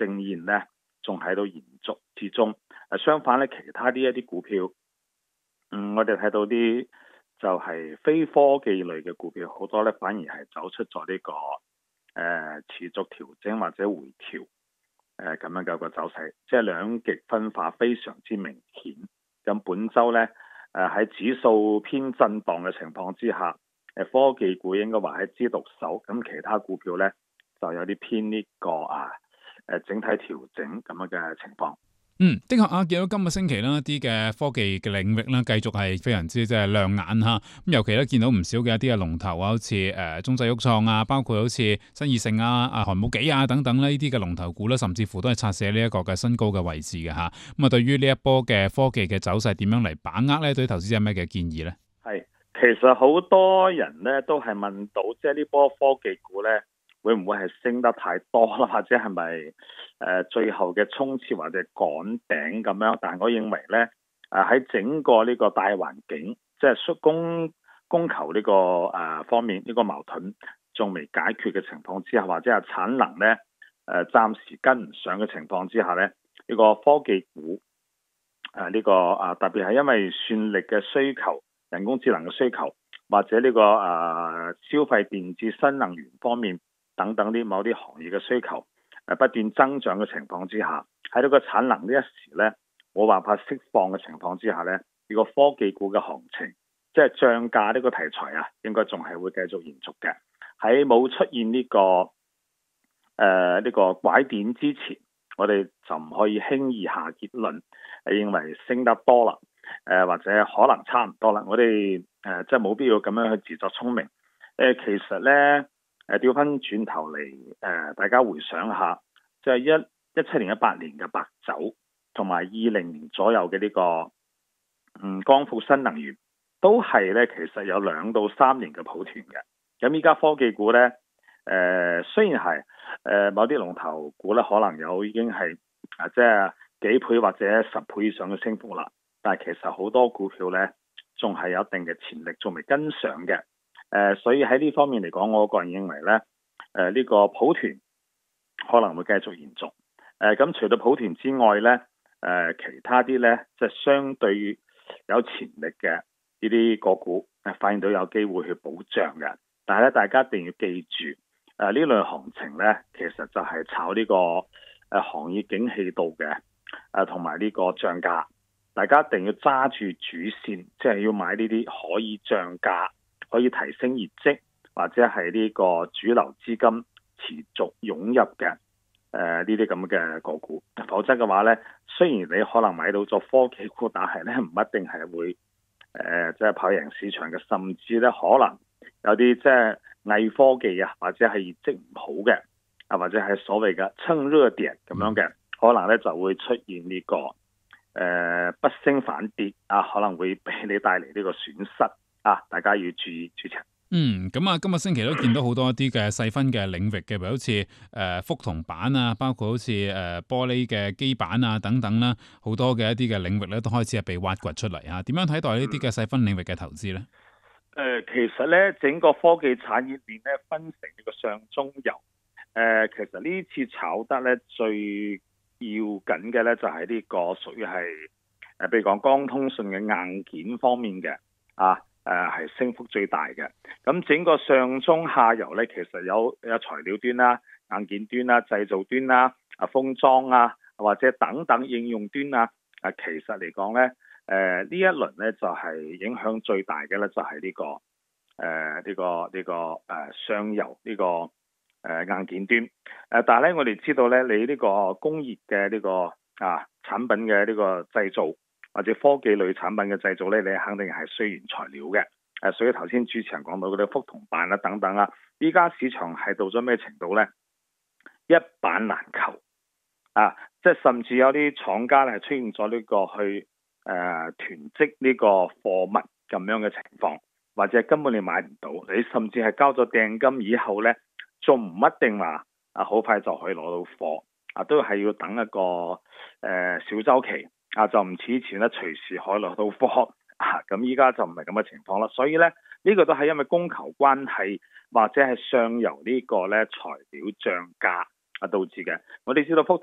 正現咧仲喺度延續之中。相反咧，其他一啲股票，我哋睇到啲就係非科技類嘅股票，好多咧反而係走出咗呢個持續調整或者回調咁樣嘅一個走勢，即係兩極分化非常之明顯。咁本週咧喺指數偏震盪嘅情況之下，科技股應該話係支獨秀，咁其他股票咧就有啲偏呢個整體調整咁樣嘅情況。 的確啊，見到今個星期啦，啲嘅科技嘅領域啦，繼續係非常之亮眼嚇。咁尤其咧見到唔少嘅一啲嘅龍頭啊，好似中製鬱創啊，包括好似新意盛啊、寒武紀啊等等呢啲嘅龍頭股啦，甚至乎都係刷寫呢一個嘅新高嘅位置嘅嚇。咁啊，對於呢一波嘅科技嘅走勢點樣嚟把握咧？對於投資者有咩嘅建議咧？ 係，其實好多人咧都係問到，即係呢波科技股咧，會唔會係升得太多啦？或者係咪最後嘅衝刺或者趕頂咁樣？但係我認為咧，喺整個呢個大環境，即係供求呢個方面呢個矛盾仲未解決嘅情況之下，或者係產能咧暫時跟唔上嘅情況之下咧，呢個科技股呢個特別係因為算力嘅需求、人工智能嘅需求，或者呢個消費電子、新能源方面等等啲某啲行業嘅需求不斷增長嘅情況之下，喺呢個產能呢一時咧冇辦法釋放嘅情況之下咧，呢個科技股嘅行情，即係漲價呢個題材啊，應該仲係會繼續延續嘅。喺冇出現呢個拐點之前，我哋就唔可以輕易下結論，認為升得多啦，或者可能差唔多啦。我哋即係冇必要咁樣去自作聰明。其實咧調翻轉頭嚟，大家回想下，即係17年、18年嘅白酒，同埋20年左右嘅呢個光伏新能源，都係咧其實有2到3年嘅抱團嘅。咁依家科技股咧，雖然係某啲龍頭股咧可能已經係即係幾倍或者10倍以上嘅升幅啦，但係其實好多股票咧仲係有一定嘅潛力，仲未跟上嘅。所以喺呢方面嚟講，我個人認為咧，呢個抱團可能會繼續延續。咁除咗抱團之外咧，其他啲咧即係相對有潛力嘅呢啲個股，發現到有機會去補漲嘅。但係咧，大家一定要記住，呢類行情咧，其實就係炒呢個行業景氣度嘅，同埋呢個漲價。大家一定要揸住主線，即係要買呢啲可以漲價、可以提升業績，或者係呢個主流資金持續湧入嘅呢啲咁嘅個股。否則嘅話咧，雖然你可能買到咗科技股，但係咧唔一定係會即係跑贏市場嘅，甚至咧可能有啲即係偽科技啊，或者係業績唔好嘅或者係所謂嘅蹭熱點咁樣嘅，可能咧就會出現呢個不升反跌可能會俾你帶嚟呢個損失大家要注意注意。 咁啊，今個星期都見到好多一啲嘅細分嘅領域嘅，譬如好似覆銅板啊，包括好似玻璃嘅基板啊等等啦，好多嘅一啲嘅領域咧都開始係被挖掘出嚟啊！點樣睇待呢啲嘅細分領域嘅投資咧？ 其實咧，整個科技產業鏈咧分成呢個上中游。其實呢次炒得咧最要緊嘅咧就係呢個屬於係譬如講光通訊嘅硬件方面嘅係升幅最大嘅。咁整個上中下游咧，其實有材料端啦、硬件端啦、製造端啦、封裝或者等等應用端其實嚟講咧，呢一輪咧就係影響最大嘅咧，就係呢個上游呢個硬件端。但係咧，我哋知道咧，你呢個工業嘅呢個產品嘅呢個製造，或者科技類產品嘅製造咧，你肯定係需原材料嘅。所以頭先主持人講到嗰啲覆銅板等等依家市場係到咗咩程度咧？一板難求即係甚至有啲廠家咧係出現咗呢個去囤積呢個貨物咁樣嘅情況，或者根本你買唔到，你甚至係交咗訂金以後咧，仲唔一定話好快就可以攞到貨都係要等一個小周期就唔似以前咧隨時可以攞到貨咁依家就唔係咁嘅情況啦。所以咧呢個都係因為供求關係，或者係上游呢個咧材料漲價導致嘅。我哋知道